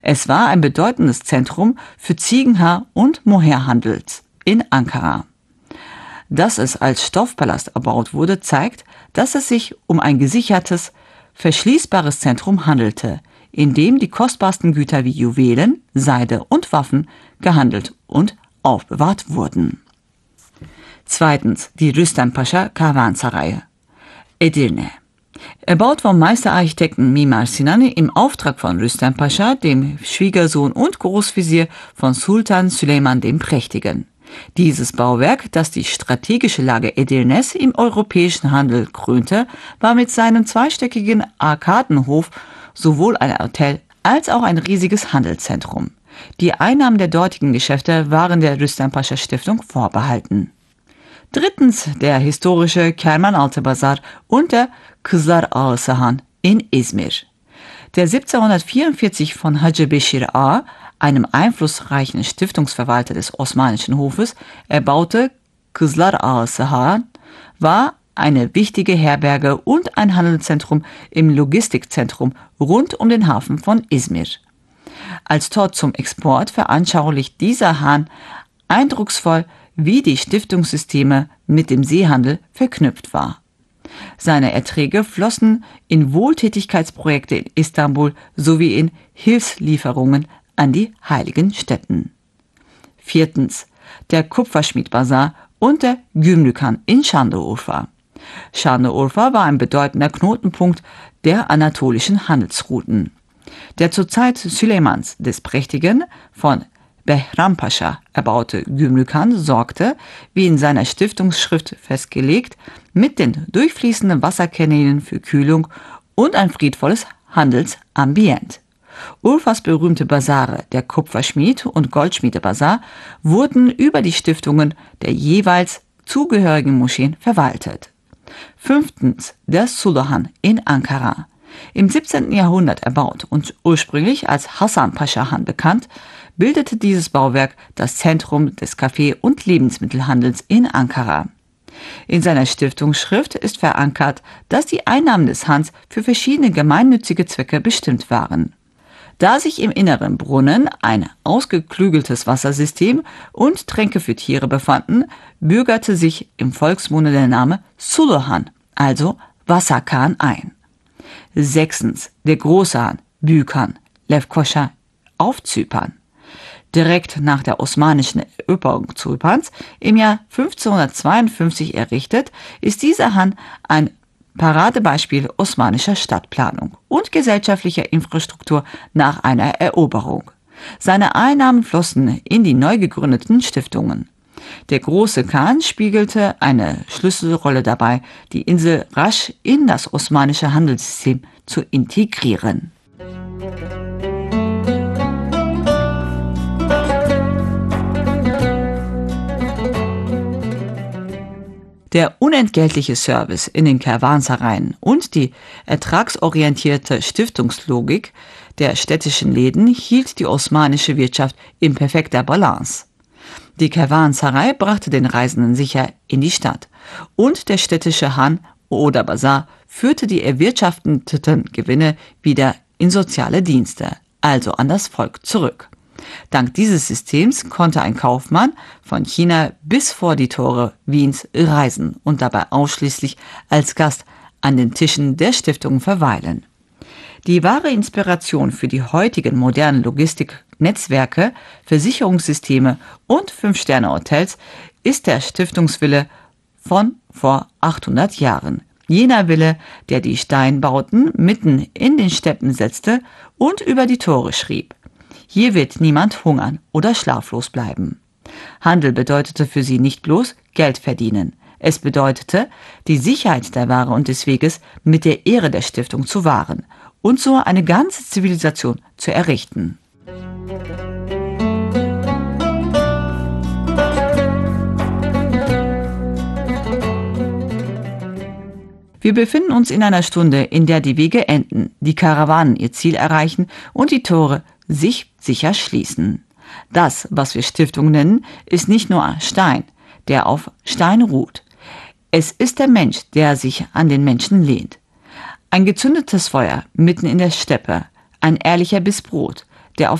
Es war ein bedeutendes Zentrum für Ziegenhaar- und Mohairhandels in Ankara. Dass es als Stoffpalast erbaut wurde, zeigt, dass es sich um ein gesichertes, verschließbares Zentrum handelte, in dem die kostbarsten Güter wie Juwelen, Seide und Waffen gehandelt und aufbewahrt wurden. Zweitens, die Rüstem Paşa Kervansaray, Edirne. Erbaut vom Meisterarchitekten Mimar Sinan im Auftrag von Rüstem Paşa, dem Schwiegersohn und Großvezier von Sultan Süleyman dem Prächtigen. Dieses Bauwerk, das die strategische Lage Edirnes im europäischen Handel krönte, war mit seinem zweistöckigen Arkadenhof sowohl ein Hotel als auch ein riesiges Handelszentrum. Die Einnahmen der dortigen Geschäfte waren der Rüstem Paşa Stiftung vorbehalten. Drittens, der historische Kerman-Altı Bazar und der Kızlar Ağası Han in Izmir. Der 1744 von Hacı Beşir Ağa, einem einflussreichen Stiftungsverwalter des Osmanischen Hofes, erbaute Kızlar Ağası Han war eine wichtige Herberge und ein Handelszentrum im Logistikzentrum rund um den Hafen von Izmir. Als Tor zum Export veranschaulicht dieser Hahn eindrucksvoll, wie die Stiftungssysteme mit dem Seehandel verknüpft war. Seine Erträge flossen in Wohltätigkeitsprojekte in Istanbul sowie in Hilfslieferungen an die heiligen Stätten. Viertens, der Kupferschmied-Basar und der Gümrükhan in Şanlıurfa. Şanlıurfa war ein bedeutender Knotenpunkt der anatolischen Handelsrouten. Der zur Zeit Süleymans des Prächtigen von Behram Pascha erbaute Gümrükhan sorgte, wie in seiner Stiftungsschrift festgelegt, mit den durchfließenden Wasserkanälen für Kühlung und ein friedvolles Handelsambiente. Urfas berühmte Basare, der Kupferschmied- und Goldschmiedebasar, wurden über die Stiftungen der jeweils zugehörigen Moscheen verwaltet. Fünftens, der Suluhan in Ankara. Im 17. Jahrhundert erbaut und ursprünglich als Hasan Pascha Han bekannt, bildete dieses Bauwerk das Zentrum des Kaffee- und Lebensmittelhandels in Ankara. In seiner Stiftungsschrift ist verankert, dass die Einnahmen des Hans für verschiedene gemeinnützige Zwecke bestimmt waren. Da sich im Inneren Brunnen, ein ausgeklügeltes Wassersystem und Tränke für Tiere befanden, bürgerte sich im Volksmunde der Name Suluhan, also Wasserkahn, ein. Sechstens, der große Han, Büyükhan, Lefkoşa, auf Zypern. Direkt nach der osmanischen Eroberung Zyperns im Jahr 1552 errichtet, ist dieser Han ein Paradebeispiel osmanischer Stadtplanung und gesellschaftlicher Infrastruktur nach einer Eroberung. Seine Einnahmen flossen in die neu gegründeten Stiftungen. Der große Khan spiegelte eine Schlüsselrolle dabei, die Insel rasch in das osmanische Handelssystem zu integrieren. Der unentgeltliche Service in den Kervansarayen und die ertragsorientierte Stiftungslogik der städtischen Läden hielt die osmanische Wirtschaft in perfekter Balance. Die Kervansaray brachte den Reisenden sicher in die Stadt und der städtische Han oder Basar führte die erwirtschafteten Gewinne wieder in soziale Dienste, also an das Volk zurück. Dank dieses Systems konnte ein Kaufmann von China bis vor die Tore Wiens reisen und dabei ausschließlich als Gast an den Tischen der Stiftungen verweilen. Die wahre Inspiration für die heutigen modernen Logistiknetzwerke, Versicherungssysteme und 5-Sterne-Hotels ist der Stiftungswille von vor 800 Jahren. Jener Wille, der die Steinbauten mitten in den Steppen setzte und über die Tore schrieb: Hier wird niemand hungern oder schlaflos bleiben. Handel bedeutete für sie nicht bloß Geld verdienen. Es bedeutete, die Sicherheit der Ware und des Weges mit der Ehre der Stiftung zu wahren und so eine ganze Zivilisation zu errichten. Wir befinden uns in einer Stunde, in der die Wege enden, die Karawanen ihr Ziel erreichen und die Tore sich sicher schließen. Das, was wir Stiftung nennen, ist nicht nur Stein, der auf Stein ruht. Es ist der Mensch, der sich an den Menschen lehnt. Ein gezündetes Feuer mitten in der Steppe, ein ehrlicher Biss Brot,